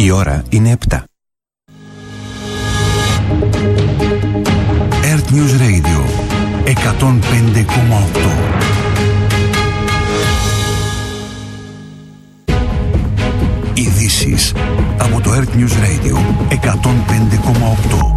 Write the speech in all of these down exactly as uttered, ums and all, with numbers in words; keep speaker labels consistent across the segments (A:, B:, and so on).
A: Η ώρα είναι επτά. Earth News Radio εκατόν πέντε κόμμα οκτώ. Ειδήσεις από το Earth News Radio εκατόν πέντε κόμμα οκτώ.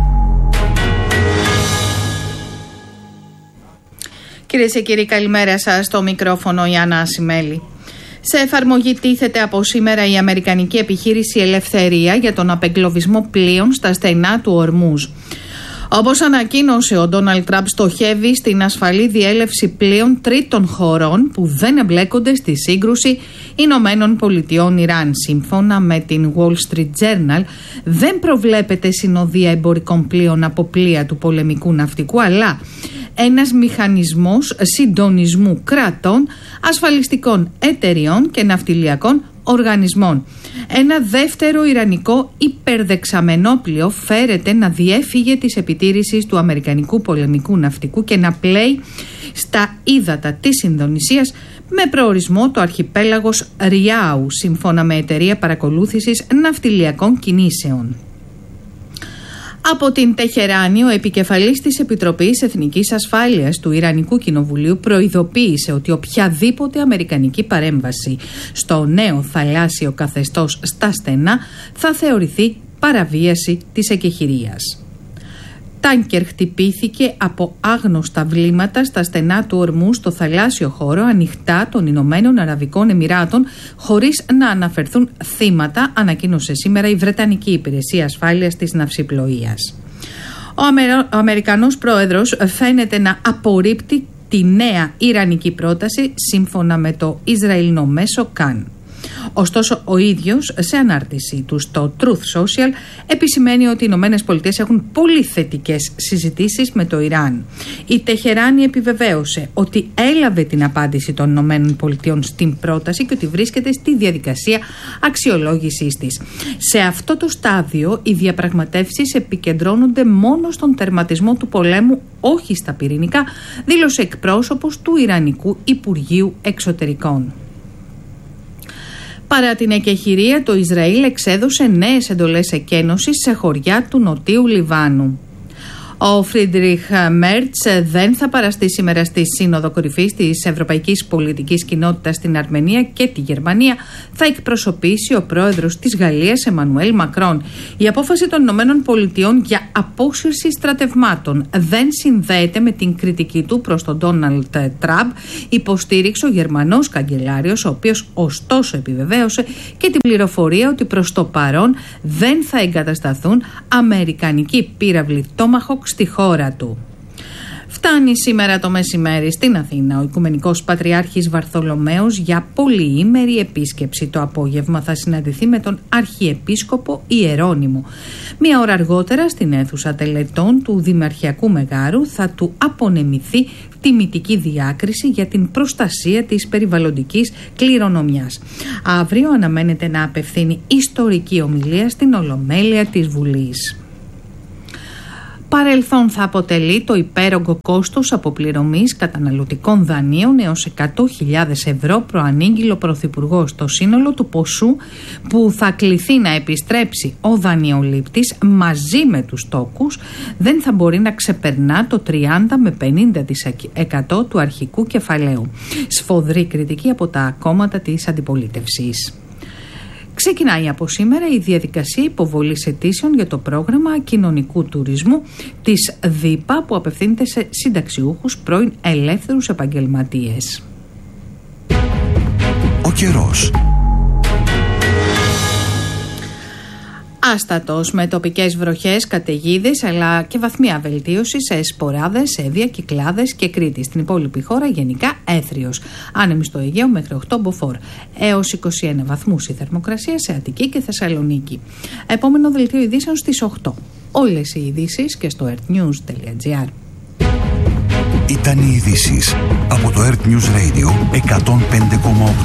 B: Κυρίες και κύριοι, καλημέρα σας. Στο μικρόφωνο η Άννα Ασημέλη. Σε εφαρμογή τίθεται από σήμερα η αμερικανική επιχείρηση Ελευθερία για τον απεγκλωβισμό πλοίων στα στενά του Ορμούζ. Όπως ανακοίνωσε, ο Ντόναλντ Τραμπ στοχεύει στην ασφαλή διέλευση πλοίων τρίτων χωρών που δεν εμπλέκονται στη σύγκρουση Ηνωμένων Πολιτειών Ιράν. Σύμφωνα με την Wall Street Journal, δεν προβλέπεται συνοδεία εμπορικών πλοίων από πλοία του πολεμικού ναυτικού, αλλά ένας μηχανισμός συντονισμού κρατών, ασφαλιστικών εταιριών και ναυτιλιακών οργανισμών. Ένα δεύτερο ιρανικό υπερδεξαμενόπλοιο φέρεται να διέφυγε της επιτήρησης του αμερικανικού πολεμικού ναυτικού και να πλέει στα ύδατα της Ινδονησίας με προορισμό το αρχιπέλαγος Ριάου, σύμφωνα με εταιρεία παρακολούθησης ναυτιλιακών κινήσεων. Από την Τεχεράνη, ο επικεφαλής της Επιτροπής Εθνικής Ασφάλειας του Ιρανικού Κοινοβουλίου προειδοποίησε ότι οποιαδήποτε αμερικανική παρέμβαση στο νέο θαλάσσιο καθεστώς στα στενά θα θεωρηθεί παραβίαση της εκεχηρίας. Τάνκερ χτυπήθηκε από άγνωστα βλήματα στα στενά του Ορμού στο θαλάσσιο χώρο ανοιχτά των Ηνωμένων Αραβικών Εμιράτων, χωρίς να αναφερθούν θύματα, ανακοίνωσε σήμερα η Βρετανική Υπηρεσία Ασφάλειας της Ναυσιπλοείας. Ο, Αμερο... ο Αμερικανός πρόεδρος φαίνεται να απορρίπτει τη νέα ιρανική πρόταση, σύμφωνα με το Ισραηλινό μέσο Καν. Ωστόσο, ο ίδιος σε ανάρτηση του στο Truth Social επισημαίνει ότι οι Ηνωμένες Πολιτείες έχουν πολύ θετικές συζητήσεις με το Ιράν. Η Τεχεράνη επιβεβαίωσε ότι έλαβε την απάντηση των Ηνωμένων Πολιτειών στην πρόταση και ότι βρίσκεται στη διαδικασία αξιολόγησής της. Σε αυτό το στάδιο, οι διαπραγματεύσεις επικεντρώνονται μόνο στον τερματισμό του πολέμου, όχι στα πυρηνικά, δήλωσε εκπρόσωπος του Ιρανικού Υπουργείου Εξωτερικών. Παρά την εκεχηρία, το Ισραήλ εξέδωσε νέες εντολές εκένωσης σε χωριά του Νοτίου Λιβάνου. Ο Φρίντριχ Μέρτς δεν θα παραστεί σήμερα στη Σύνοδο Κορυφής της Ευρωπαϊκής Πολιτικής Κοινότητας στην Αρμενία και τη Γερμανία. Θα εκπροσωπήσει ο πρόεδρος της Γαλλίας, Εμμανουέλ Μακρόν. Η απόφαση των Ηνωμένων Πολιτειών για απόσυρση στρατευμάτων δεν συνδέεται με την κριτική του προς τον Ντόναλντ Τραμπ, υποστήριξε ο Γερμανός καγκελάριος, ο οποίος ωστόσο επιβεβαίωσε και την πληροφορία ότι προς το παρόν δεν θα εγκατασταθούν αμερικανικοί πύραυλοι Tomahawk στη χώρα του. Φτάνει σήμερα το μεσημέρι στην Αθήνα ο Οικουμενικός Πατριάρχης Βαρθολομαίος για πολυήμερη επίσκεψη. Το απόγευμα θα συναντηθεί με τον Αρχιεπίσκοπο Ιερώνυμο. Μία ώρα αργότερα στην αίθουσα τελετών του Δημαρχιακού Μεγάρου θα του απονεμηθεί τιμητική διάκριση για την προστασία της περιβαλλοντικής κληρονομιάς. Αύριο αναμένεται να απευθύνει ιστορική ομιλία στην Ολομέλεια της Βουλής. Παρελθόν θα αποτελεί το υπέρογκο κόστος αποπληρωμής καταναλωτικών δανείων έως εκατό χιλιάδες ευρώ, προανήγγειλε ο Πρωθυπουργός. Το σύνολο του ποσού που θα κληθεί να επιστρέψει ο δανειολήπτης μαζί με τους τόκους δεν θα μπορεί να ξεπερνά το τριάντα με πενήντα τοις εκατό του αρχικού κεφαλαίου. Σφοδρή κριτική από τα κόμματα της αντιπολίτευσης. Ξεκινάει από σήμερα η διαδικασία υποβολής αιτήσεων για το πρόγραμμα κοινωνικού τουρισμού της ΔΥΠΑ που απευθύνεται σε συνταξιούχους πρώην ελεύθερους επαγγελματίες.
A: Ο καιρός.
B: Άστατος με τοπικές βροχές, καταιγίδες αλλά και βαθμία βελτίωση σε Σποράδες, Εύβοια, Κυκλάδες και Κρήτη. Στην υπόλοιπη χώρα γενικά έθριος. Άνεμη στο Αιγαίο μέχρι οκτώ μποφόρ. Έως είκοσι ένα βαθμούς η θερμοκρασία σε Αττική και Θεσσαλονίκη. Επόμενο δελτίο ειδήσεων στις οκτώ. Όλες οι ειδήσεις και στο earthnews τελεία gr.
A: Ήταν οι ειδήσεις από το Earth News Radio εκατόν πέντε κόμμα οκτώ.